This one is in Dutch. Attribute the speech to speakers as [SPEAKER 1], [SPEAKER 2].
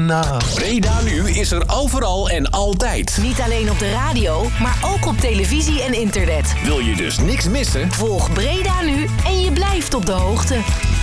[SPEAKER 1] na.
[SPEAKER 2] Breda Nu is er overal en altijd.
[SPEAKER 3] Niet alleen op de radio, maar ook op televisie en internet.
[SPEAKER 2] Wil je dus niks missen?
[SPEAKER 3] Volg Breda Nu en je blijft op de hoogte.